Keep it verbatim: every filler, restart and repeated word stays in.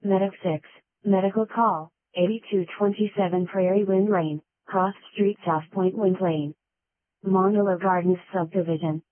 Medic six, Medical Call, eighty-two twenty-seven Prairie Wind Lane, Cross Street South Point Wind Lane. Mondolo Gardens Subdivision.